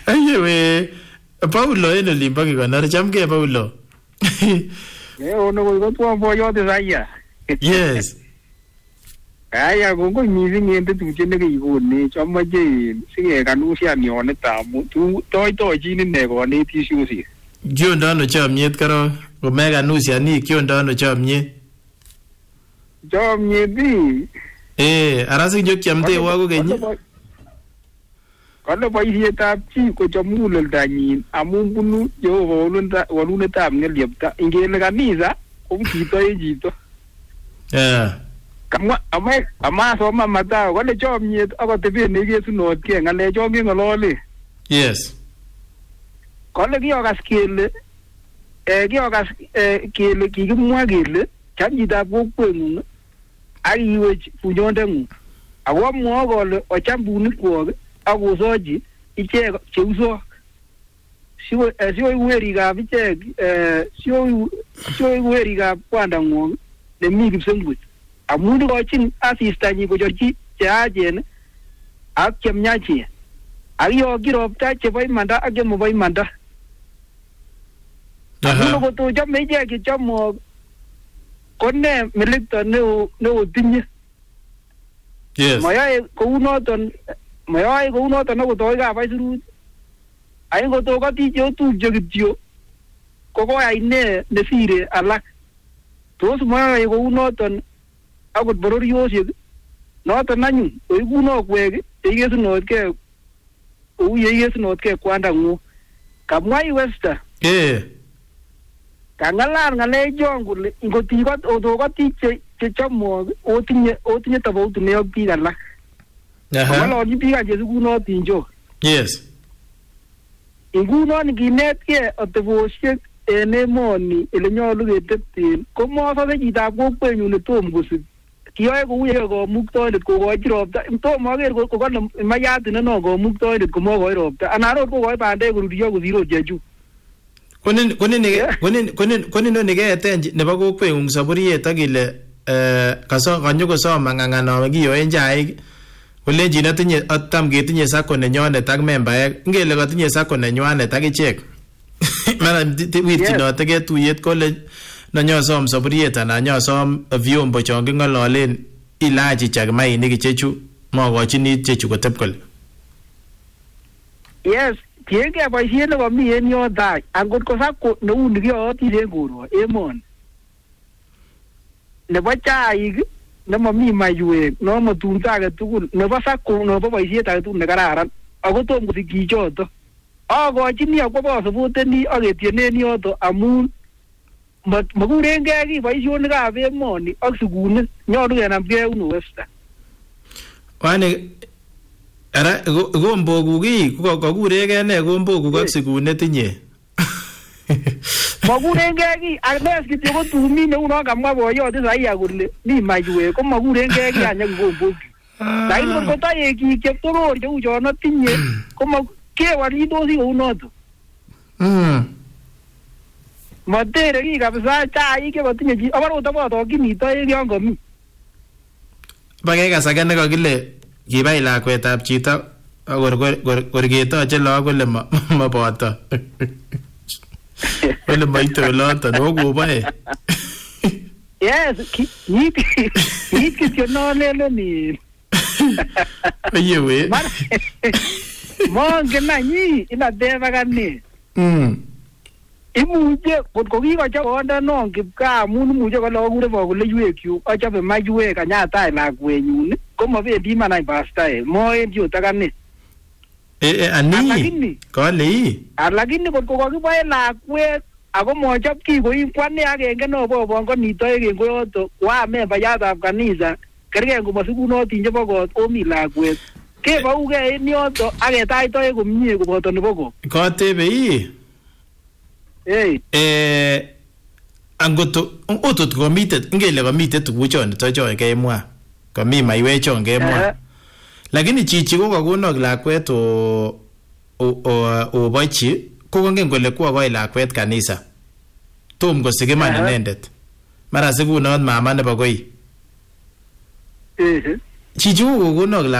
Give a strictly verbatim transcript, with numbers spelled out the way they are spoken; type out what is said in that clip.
Ayewe Paulo eno limba kikonor chamke Paulo. Eh ono ko tuwa boyote saya. Yes. Aya ko ko missing ente tuje ne kikone chamaje sige kanusia nione tamu tu toy toy chini ne ko ne tisusi. Kyondo ano chomyet karo komeka nusia ni kyondo ano chomyet. Chomyet bi. Eh, arasi nyokyamte wa ko kenyi. Kale boisietab chi ko chamuleldanyin amun bunu Jehova walunta walunetab ngelyepta ingele kanisa ko chito e chito. Eh. Kamwa amai amasoma Mathayo kale chomyet akotebet nekesunotke ngalecho keng'olole. Yes. Kale kiokas kele eh kiokas eh kele kikimwa kele cham chitab kokweng'ung ak iwe bunyondeng'ung ako amwa kole ocham bunikwok akosochi ichek cheusok siwo siwo werikab ichek eh siwo siwo werikab kwandang'wong nemi kipsengwet amun ikochin asistanyi kochorchi cheachen ak chemyachen ak yokyi ropta chebo imanda ak chemobo imanda. Amun kotochome ichek chechomok ko ne melekto neo neo tinye. Yes. Mayoe kounoton mayoe kounoton akotoi kabaisurut. Ai ngotokoti cheotupche kityo ko koyai ne nesire alak. Tos mayoe kounoton akot bororiosiek noton anyun oikunokwek yeikesunotke kou yeikesunotke kwandang'ung. Kamwa Wester. Eh. Kang'alal ng'alechon kole ngotikot otokoti che chechomok otinye otinye tofauti ne ak biik alak. Aha. Ng'ololchi biik chesikunotin cho. Yes. Ingunon kinetkei atebosiek en emoni ele nyolu ketepten ko mosose chitab kokwenyun netom kosib. Kiyoe kou ye komuktoindet kokochi ropta. Tom aker kokole mayat ineno komuktoindet komokoi ropta. Anan ot kokoi bandek koruryo kosir ot chechu. Konin konin konin konin konin ne keeten nebo kokweng'ung saburiet ak ile eh kaso kanyokosom ng'ang'ano kiyoen chaik kolenjin atinye atam ketinye sako nenyonet ak membaek ngele katinye sako nenywanet ak ichek mara wirchinote ke tuyet kole nanyosom saburiet anan nyosom vyombo chon king'ololen ilachi chakmainik ichechu mokochini ichechu kotep kole. Yes. Tiengei boisiet nekomi en yotai angot ko sako neu nikiyootin en korwo emoni nebo chaik nemomi maiwek nomotumto age tugul nebo sako nebo boisiet age tugul nekararan ako tom kosik chichoto akochini akwo bosopoteni aketienen yoto amun makurengei kiy boisionikab emoni ak sikunet nyolu kenamgei unu Wester. Wani ara gombokuk ii kokuregei ne gombokuk ak sikunet inye. Makurengei kiy ak nes kityo ko tumi neuno kamwa boyot Isaiah kole mi maiwek ko makurengei kiy anya gombokuk. Lakini kot kotoyek kiy cheptoror cheu chon atinye ko kewalitosi kounoto. Mm. Matere kiy kabisa chaik chekotinye chi abar ot abotokchini toek yon komi. Bakekas age nekakile kibai lakwetab chito akor ketoche lagok kole moboto. Kole moite oloton okoboe. Yes, kiit kiit kityo noleleni. Ayewe. Mongen nanyi inatebakane. Mm. Imuche kot ko kikochob kondonon kipkaa amun imuche kole akure bokuleiwekyuk achobe maiwek anyatai lakwenyun komobendi iman any pastae moendi ot akane. Eh ani kole ii. Lakini kot ko kakiboe lakwet ako mochob kiy koi kwane agenge nobobongoni toek en koyoto koa membayatab kanisa kergei ngomosikunotin chebo kot omi lakwet kebaugei en yoto aketach toek komie koboto nebo kot. Kotebe ii. Hey. Eh angoto otot komite ngele komite tuguchon tochon kemwa komi maiwechon kemwa lakini chichi ko kakonok lakwet o o obochi ko kongen kole kwakoi lakwet kanisa tom kosikiman inendet mara sikunot mama nebo koi. Eh. Chichi ko kokonok